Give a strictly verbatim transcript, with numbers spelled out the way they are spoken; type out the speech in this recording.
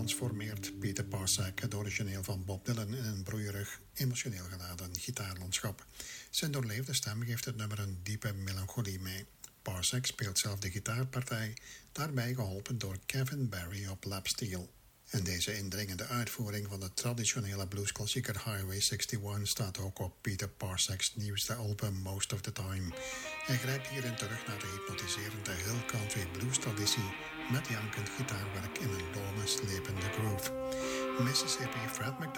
transformeert Peter Parsec het origineel van Bob Dylan in een broeierig, emotioneel geladen gitaarlandschap. Zijn doorleefde stem geeft het nummer een diepe melancholie mee. Parsec speelt zelf de gitaarpartij, daarbij geholpen door Kevin Barry op lapsteel. En deze indringende uitvoering van de traditionele bluesklassieker Highway eenenzestig staat ook op Peter Parsec's nieuwste album Most of the Time. Hij grijpt hierin terug naar de hypnotiserende hill country blues traditie met jankend gitaarwerk in een dome, slepende groove. Mississippi Fred McDonald